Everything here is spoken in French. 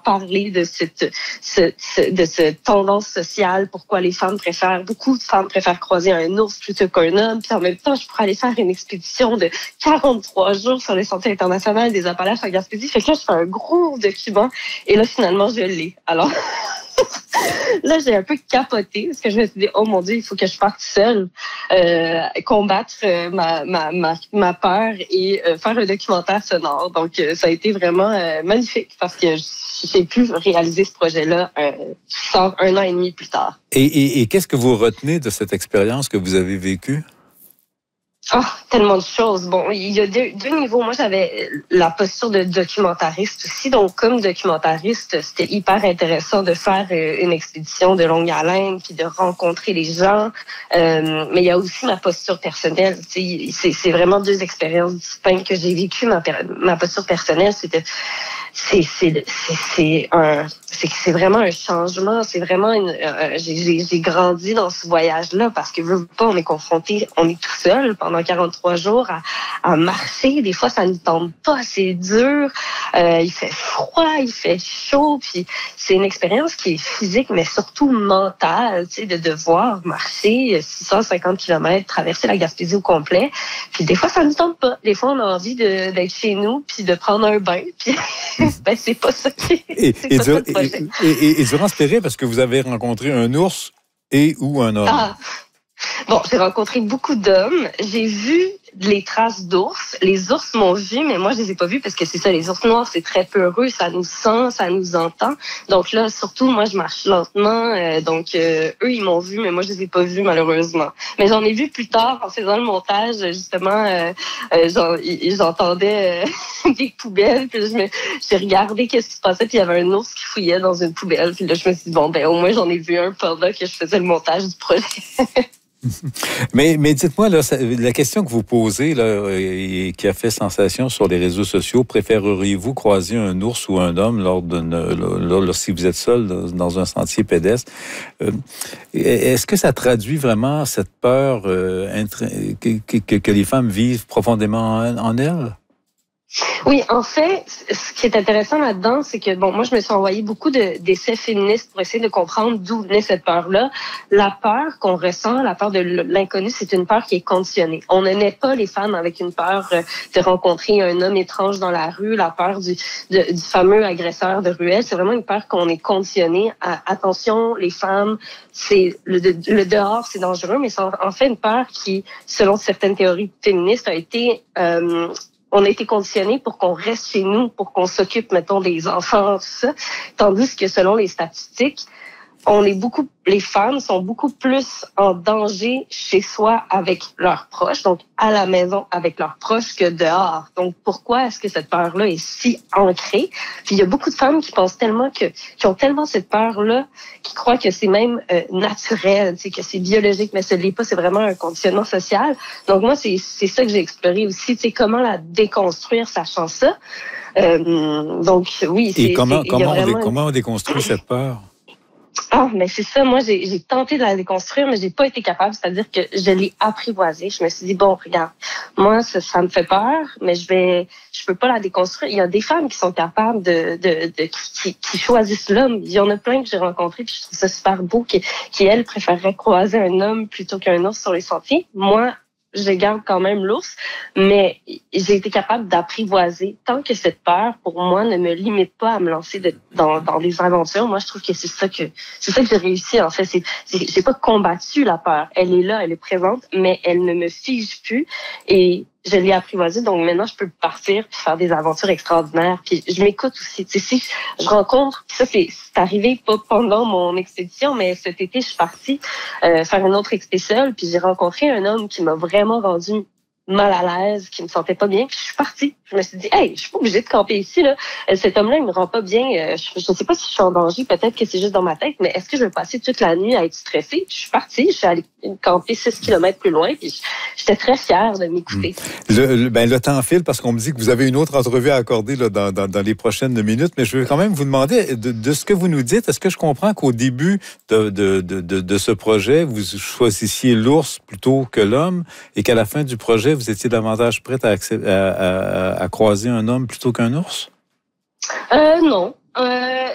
parler de cette tendance sociale, pourquoi beaucoup de femmes préfèrent croiser un ours plutôt qu'un homme. Puis en même temps, je pourrais aller faire une expédition de 43 jours sur les sentiers internationaux des Appalaches en Gaspésie. Fait que là, je fais un gros document et là, finalement, je l'ai. Alors... Là, j'ai un peu capoté parce que je me suis dit, oh mon Dieu, il faut que je parte seule combattre ma peur et faire un documentaire sonore. Donc, ça a été vraiment magnifique parce que j'ai pu réaliser ce projet-là un an et demi plus tard. Et qu'est-ce que vous retenez de cette expérience que vous avez vécue? Oh, tellement de choses. Bon, il y a deux niveaux. Moi, j'avais la posture de documentariste aussi. Donc, comme documentariste, c'était hyper intéressant de faire une expédition de longue haleine puis de rencontrer les gens. Mais il y a aussi ma posture personnelle. C'est vraiment deux expériences distinctes que j'ai vécues. Ma posture personnelle, c'est vraiment un changement. C'est vraiment j'ai grandi dans ce voyage-là parce que veux pas, on est confronté, on est tout seul pendant 43 jours à marcher. Des fois, ça ne tente pas, c'est dur. Il fait froid, il fait chaud. Puis c'est une expérience qui est physique, mais surtout mentale, tu sais, de devoir marcher 650 km, traverser la Gaspésie au complet. Puis des fois, ça ne tente pas. Des fois, on a envie d'être chez nous puis de prendre un bain. Puis ben, c'est pas ça qui est ça le projet. Et durant ce périple, parce que vous avez rencontré un ours ou un homme? Bon, j'ai rencontré beaucoup d'hommes. J'ai vu les traces d'ours. Les ours m'ont vu, mais moi, je les ai pas vus parce que c'est ça, les ours noirs, c'est très peureux. Ça nous sent, ça nous entend. Donc là, surtout, moi, je marche lentement. Donc, eux, ils m'ont vu, mais moi, je les ai pas vus, malheureusement. Mais j'en ai vu plus tard, en faisant le montage, justement, j'entendais des poubelles. Puis j'ai regardé qu'est-ce qui se passait, puis il y avait un ours qui fouillait dans une poubelle. Puis là, je me suis dit, bon, ben au moins, j'en ai vu un pendant que je faisais le montage du projet. Mais dites-moi, là, la question que vous posez là, et qui a fait sensation sur les réseaux sociaux, préféreriez-vous croiser un ours ou un homme si vous êtes seul dans un sentier pédestre? Est-ce que ça traduit vraiment cette peur que les femmes vivent profondément en elles? Oui, en fait, ce qui est intéressant là-dedans, c'est que, bon, moi, je me suis envoyé beaucoup d'essais féministes pour essayer de comprendre d'où venait cette peur-là. La peur qu'on ressent, la peur de l'inconnu, c'est une peur qui est conditionnée. On ne naît pas les femmes avec une peur de rencontrer un homme étrange dans la rue, la peur du fameux agresseur de ruelle. C'est vraiment une peur qu'on est conditionné à, attention, les femmes, c'est le dehors, c'est dangereux, mais c'est en fait une peur qui, selon certaines théories féministes, a été... on a été conditionnés pour qu'on reste chez nous, pour qu'on s'occupe, mettons, des enfants, tout ça. Tandis que selon les statistiques, les femmes sont beaucoup plus en danger chez soi avec leurs proches, donc à la maison avec leurs proches que dehors. Donc pourquoi est-ce que cette peur-là est si ancrée? Puis il y a beaucoup de femmes qui pensent qui ont tellement cette peur-là, qui croient que c'est même naturel, que c'est biologique, mais ce n'est pas, c'est vraiment un conditionnement social. Donc moi, c'est ça que j'ai exploré aussi, comment la déconstruire, sachant ça. Donc oui, Et comment on déconstruit cette peur? Ah, mais c'est ça. Moi, j'ai tenté de la déconstruire, mais j'ai pas été capable. C'est-à-dire que je l'ai apprivoisée. Je me suis dit, bon, regarde, moi, ça me fait peur, mais je peux pas la déconstruire. Il y a des femmes qui sont capables qui choisissent l'homme. Il y en a plein que j'ai rencontrés, puis je trouve ça super beau, qui elles, préféreraient croiser un homme plutôt qu'un ours sur les sentiers. Moi, je garde quand même l'ours, mais j'ai été capable d'apprivoiser tant que cette peur, pour moi, ne me limite pas à me lancer dans des aventures. Moi, je trouve que c'est ça que j'ai réussi, en fait. J'ai pas combattu la peur. Elle est là, elle est présente, mais elle ne me fige plus et je l'ai apprivoisée. Donc maintenant, je peux partir puis faire des aventures extraordinaires. Puis je m'écoute aussi. Tu sais, si je rencontre, ça c'est arrivé pas pendant mon expédition, mais cet été, je suis partie faire une autre expédition. Puis j'ai rencontré un homme qui m'a vraiment rendu mal à l'aise, qui me sentait pas bien, puis je suis partie. Je me suis dit, hey, je suis pas obligée de camper ici, là. Cet homme-là, il me rend pas bien. Je sais pas si je suis en danger, peut-être que c'est juste dans ma tête, mais est-ce que je vais passer toute la nuit à être stressée? Puis je suis partie, je suis allée camper 6 km plus loin, puis j'étais très fière de m'écouter. Le temps file parce qu'on me dit que vous avez une autre entrevue à accorder là, dans les prochaines minutes, mais je veux quand même vous demander, de ce que vous nous dites, est-ce que je comprends qu'au début de ce projet, vous choisissiez l'ours plutôt que l'homme, et qu'à la fin du projet, vous étiez davantage prête à croiser un homme plutôt qu'un ours? Non.